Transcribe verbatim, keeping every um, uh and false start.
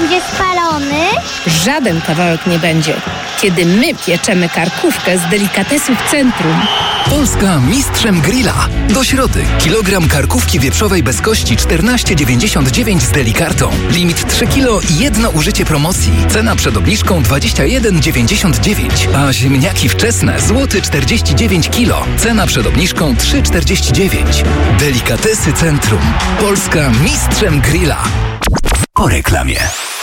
będzie spalony? Żaden kawałek nie będzie, kiedy my pieczemy karkówkę z delikatesów Centrum. Polska mistrzem grilla. Do środy kilogram karkówki wieprzowej bez kości czternaście dziewięćdziesiąt dziewięć z delikartą. Limit trzy kilo i jedno użycie promocji. Cena przed obniżką dwadzieścia jeden dziewięćdziesiąt dziewięć. A ziemniaki wczesne złoty czterdzieści dziewięć kilo. Cena przed obniżką trzy czterdzieści dziewięć. Delikatesy Centrum. Polska mistrzem grilla. Po reklamie.